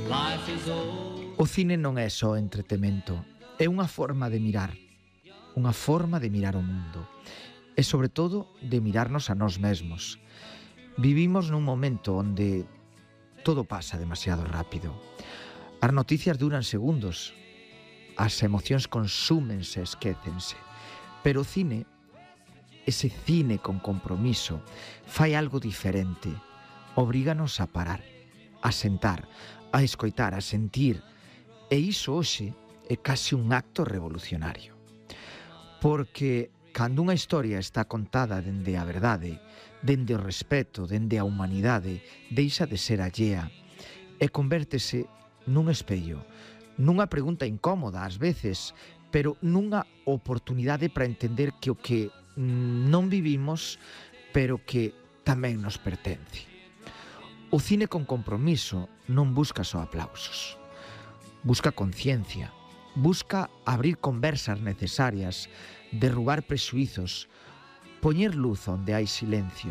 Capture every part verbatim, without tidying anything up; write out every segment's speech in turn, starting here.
O cine non é só entretemento, é unha forma de mirar, unha forma de mirar o mundo e, sobre todo, de mirarnos a nós mesmos. Vivimos nun momento onde todo pasa demasiado rápido. As noticias duran segundos, as emocións consúmense e esquécense, pero o cine, ese cine con compromiso, fai algo diferente, obríganos a parar, a sentar, a escoitar, a sentir, e iso hoxe é case un acto revolucionario. Porque cando unha historia está contada dende a verdade, dende o respeto, dende a humanidade, deixa de ser allea e convértese nun espello, nunha pregunta incómoda ás veces, pero nunha oportunidade para entender que o que non vivimos, pero que tamén nos pertence. O cine con compromiso non busca só aplausos. Busca conciencia, busca abrir conversas necesarias, derrubar prexuizos, poñer luz onde hai silencio.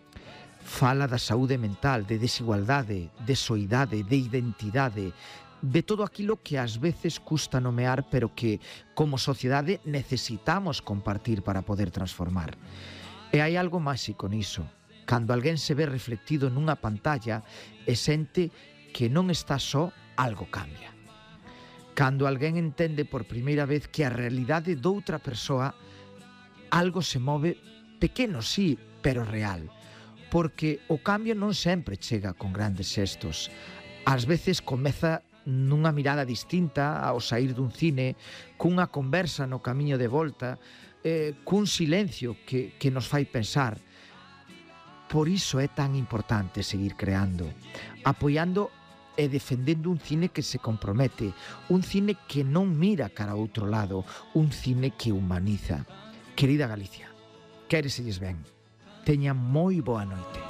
Fala da saúde mental, de desigualdade, de soidade, de identidade, de todo aquilo que ás veces custa nomear, pero que, como sociedade, necesitamos compartir para poder transformar. E hai algo máxico niso, cando alguén se ve reflectido nunha pantalla e sente que non está só, algo cambia. Cando alguén entende por primeira vez que a realidade doutra persoa, algo se move pequeno, sí, pero real. Porque o cambio non sempre chega con grandes xestos. Ás veces comeza nunha mirada distinta ao saír dun cine, cunha conversa no camiño de volta, eh, cun silencio que, que nos fai pensar. Por iso é tan importante seguir creando, apoiando e defendendo un cine que se compromete, un cine que non mira cara a outro lado, un cine que humaniza. Querida Galicia, quéreselles ben. Teña moi boa noite.